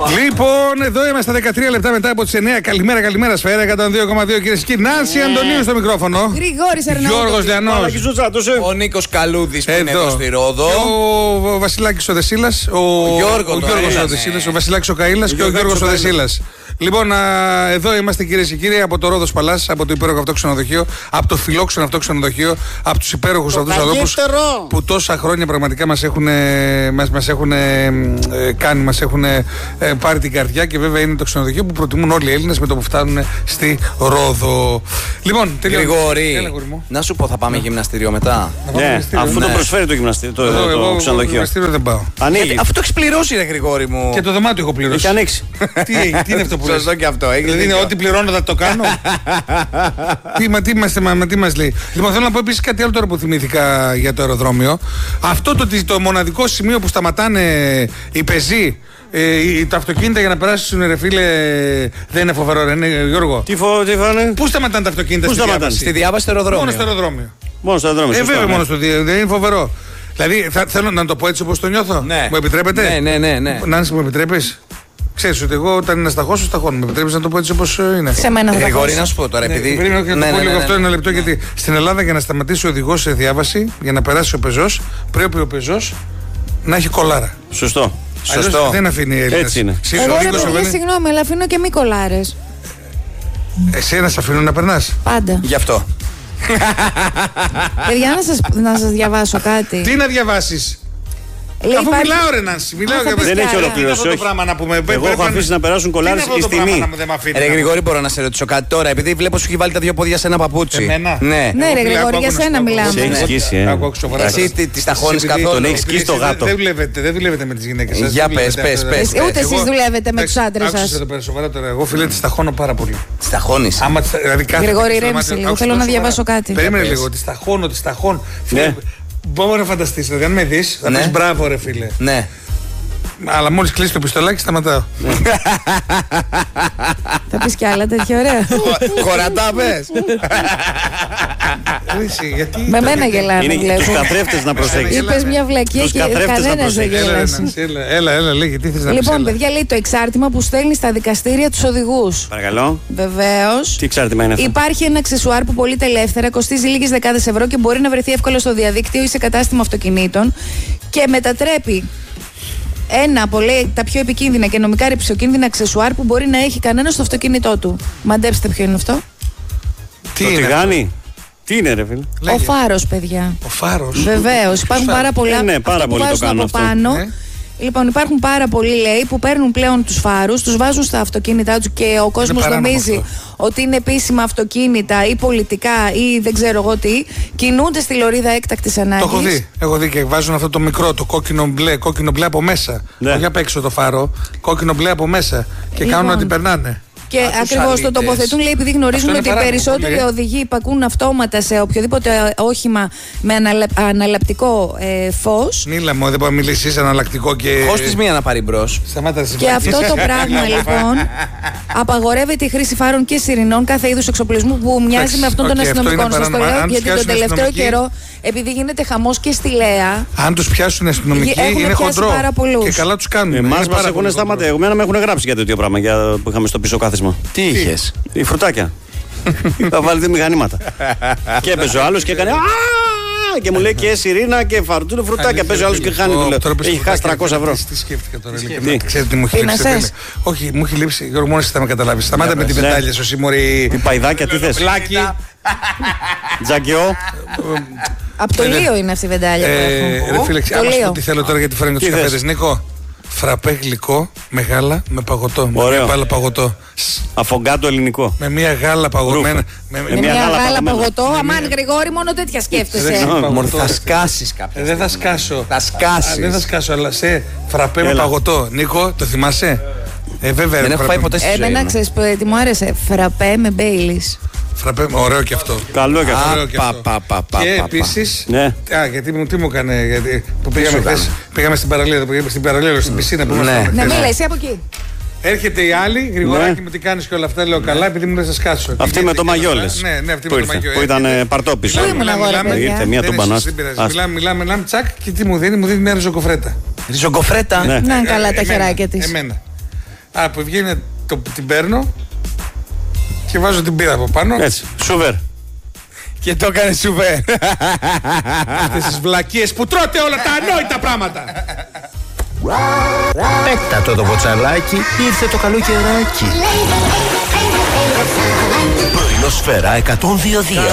Λοιπόν, εδώ είμαστε 13 λεπτά μετά από τις 9. Καλημέρα, Σφαίρα 102,2 κυρίες και κύριοι. Νάνση Αντωνίου στο μικρόφωνο. Γρηγόρης Αρναούτος. Γιώργος Λιανός. Ο Νίκος Καλούδης που είναι εδώ στη Ρόδο. Ο Βασιλάκης ο Δεσίλας. Ο Γιώργος ο Δεσίλας. Ο Βασιλάκης ο Καΐλας και ο Γιώργος ο Δεσίλας. Λοιπόν, εδώ είμαστε κυρίες και κύριοι από το Ρόδος Παλάς, από το υπέροχο αυτό ξενοδοχείο, από το φιλόξενο αυτό ξενοδοχείο, από τους υπέροχους αυτούς ανθρώπους που τόσα χρόνια πραγματικά μας έχουν κάνει, μας έχουν πάρει την καρδιά και βέβαια είναι το ξενοδοχείο που προτιμούν όλοι οι Έλληνες με το που φτάνουν στη Ρόδο. Λοιπόν, Γρηγόρη, να σου πω, θα πάμε γυμναστήριο μετά. Ναι, αφού το προσφέρει το γυμναστήριο, το ξενοδοχείο. Το γυμναστήριο δεν πάω. Αφού το έχεις πληρώσει, ρε Γρηγόρη μου. Και το δωμάτιο έχω πληρώσει. Έχει ανοίξει. Τι είναι αυτό που λες? Σωστό και αυτό. Δηλαδή είναι ό,τι πληρώνω θα το κάνω. Τι μας λέει. Λοιπόν, θέλω να πω επίσης κάτι άλλο τώρα που θυμήθηκα για το αεροδρόμιο. Αυτό το μοναδικό σημείο που σταματάνε οι πεζοί, τα αυτοκίνητα για να περάσουν, ρε φίλε, δεν είναι φοβερό, ρε Γιώργο? Τι φάνε? Πού σταματάνε τα αυτοκίνητα? Στη διάβαση στο αεροδρόμιο. Μόνο στο αεροδρόμιο. Μόνο στο αεροδρόμιο. Βέβαια, μόνο στο αεροδρόμιο. Δεν είναι φοβερό. Δηλαδή, θέλω να το πω έτσι όπως το νιώθω. Ναι. Μου επιτρέπετε? Ναι. Νάνση, μου επιτρέπεις? Ξέρεις ότι εγώ όταν είναι σταχώσω, σταχώνω. Με επιτρέπεις να το πω έτσι όπως είναι? Σε μένα θα Γρηγόρη, να σου πω τώρα, επειδή. Πρέπει να το πω λίγο αυτό ένα λεπτό, γιατί στην Ελλάδα για να σταματήσει ο οδηγός σε διάβαση, για να περάσει ο πεζός, πρέπει ο πεζός να έχει κολάρα. Σωστό. Αλλιώς δεν αφήνει οι Έλληνες. Έτσι είναι. Εγώ ρε παιδιά, συγγνώμη, αλλά αφήνω και μη κολάρες. Εσένα σε αφήνουν να περνάς? Πάντα. Γι' αυτό. Παιδιά, να σας διαβάσω κάτι. Τι να διαβάσεις? Αφού μιλάω, ρε Νάνση, δεν έχει ολοκληρώσει. Εγώ έχω αφήσει να περάσουν κολάρες στη στιγμή. Ρε Γρηγόρη, μπορώ να σε ρωτήσω κάτι τώρα, επειδή βλέπω σου έχει βάλει τα δύο πόδια σε ένα παπούτσι. Εμένα? Ναι, ρε Γρηγόρη, για σένα μιλάμε. Σε έχει σκίσει, Εσύ τη ταχώνεις καθόλου? Τον έχει σκίσει το γάτο. Δεν δουλεύετε με τις γυναίκες σας. Για πες. Ούτε εσείς δουλεύετε με τους άντρες σας. Άκουσα το πέρα σοβαρά τώρα. Εγώ φίλε τις ταχώνω πάρα πολύ. Τις ταχώνεις? Γρηγόρη, ηρέμησε λίγο. Θέλω να διαβάσω κάτι. Περίμενε λίγο. Τις ταχώνω. Μπορώ να φανταστείς, δηλαδή αν με δεις, θα πεις μπράβο ρε φίλε. Ναι. Αλλά μόλις κλείσει το πιστολάκι σταματάω. Θα πεις κι άλλα τέτοια ωραία. Χωρατά πες. Με μένα γελάνε. Είναι τους καθρέφτες να προσέξεις. Είπες μια βλακία και κανένας δεν γελάσει. Έλα, λέγε, τι θες να πεις? Λοιπόν, παιδιά, λέει το εξάρτημα που στέλνει στα δικαστήρια τους οδηγούς. Παρακαλώ. Βεβαίως. Τι εξάρτημα είναι αυτό? Υπάρχει ένα αξεσουάρ που πωλείται ελεύθερα, κοστίζει λίγες δεκάδες ευρώ και μπορεί να βρεθεί εύκολα στο διαδίκτυο ή σε κατάστημα αυτοκινήτων και μετατρέπει ένα από τα πιο επικίνδυνα και νομικά ρηψοκίνδυνα αξεσουάρ που μπορεί να έχει κανένα στο αυτοκίνητό του. Μαντέψτε ποιο είναι αυτό? Τι το είναι? τηγάνι. Τι είναι ρε φίλε? Ο φάρος, παιδιά. Ο φάρος? Βεβαίως. Υπάρχουν πάρα πολλά. Ναι, πάρα πολύ το κάνουν αυτό. Ναι. Λοιπόν, υπάρχουν πάρα πολλοί, λέει, που παίρνουν πλέον τους φάρους, τους βάζουν στα αυτοκίνητά τους και ο κόσμος νομίζει ότι είναι επίσημα αυτοκίνητα ή πολιτικά ή δεν ξέρω εγώ τι. Κινούνται στη λωρίδα έκτακτης ανάγκης. Το έχω δει και βάζουν αυτό το μικρό, το κόκκινο μπλε από μέσα. Όχι απ' έξω το φάρο, κόκκινο μπλε από μέσα. Και κάνουν ότι περνάνε. Και ακριβώς το τοποθετούν, λέει, επειδή γνωρίζουν ότι οι περισσότεροι οδηγοί υπακούν αυτόματα σε οποιοδήποτε όχημα με αναλλαπτικό φως. Μίλα μου, δεν μπορεί να μιλήσεις αναλλακτικό και. Φως της μία να πάρει μπρος. Και αυτό το πράγμα λοιπόν απαγορεύεται η χρήση φάρων και σιρηνών κάθε είδους εξοπλισμού που μοιάζει με αυτόν των αστυνομικών. Σας το λέω γιατί τον τελευταίο καιρό, επειδή γίνεται χαμός και στη Λέα. Αν τους πιάσουν αστυνομικοί είναι χοντρό. Και καλά τους κάνουν. Εμάς μας έχουν σταματήσει. Εμένα με έχουν γράψει για τέτοιο πράγμα που είχαμε στο πίσω κάθισμα. Τι είχες? Οι φρουτάκια. Είχα βάλει δύο μηχανήματα. Και έπαιζε ο άλλος και έκανε. Και μου λέει και σιρήνα και φαρτούνε φρουτάκια. Παίζει ο άλλος και χάνει. Έχει χάσει 300 ευρώ. Τι σκέφτηκα τώρα, ξέρετε τι μου έχει λείψει? Όχι, μου έχει λείψει. Γιώργο, μόνο εσύ θα με καταλάβεις. Σταμάτα με την πεντάλια σου, Σιμωρή. Τι παϊδάκια, τι θες? Πλάκι. Τζαγκιό. Από το Λίο είναι αυτή η βεντάλια. Ρε φίλε, άκουσα τι θέλω τώρα γιατί φέρνει τους καφέδες. Νίκο. Φραπέ γλυκό με γάλα με παγωτό. Με μια μπάλα παγωτό. Αφογκάτο ελληνικό. Με μια γάλα παγωμένα. Με μια γάλα παγωτό. Αμάν Γρηγόρη, μόνο τέτοια σκέφτεσαι. Θα σκάσεις κάποια. Δεν θα σκάσω. Θα σκάσεις. Δεν θα σκάσω, αλλά σε φραπέ με παγωτό. Νίκο, το θυμάσαι? Βέβαια. Δεν έχω φάει ποτέ στη ζωή μου. Εμένα ξέρεις τι μου άρεσε? Φραπέ με Μπέιλις. Φραπέ, ωραίο και αυτό. Καλό και αυτό. Και επίσης. Ναι. Γιατί τι μου έκανε? Γιατί που πήγαμε χθες. Πήγαμε στην παραλία. Στην παραλία, στην πισίνα που ήμασταν. Ναι, μίλα εσύ από εκεί. Έρχεται η άλλη, Γρηγοράκι μου, τι κάνεις και όλα αυτά. Λέω καλά, επειδή μου δεν σας σκάσω. Αυτή με το μαγιόλες. Ναι, αυτή με το μαγιόλες. Που ήταν παρτόπισο. Ήρθε μία τον πανάς. Μιλάμε, τσακ και τι μου δίνει? Μου δίνει μια ριζοκοφρέτα. Ριζοκοφρέτα? Ναι, καλά τα χεράκια της. Εμένα. Που βγαίνει, την παίρνω και βάζω την πύρα από πάνω. Έτσι, σουβέρ. Και το έκανε σουβέρ. Αυτές τις βλακίες που τρώτε όλα τα ανόητα πράγματα. Πέτα το βοτσαλάκι, ήρθε το καλό καιράκι. Πρωινό Σφαίρα 102-2.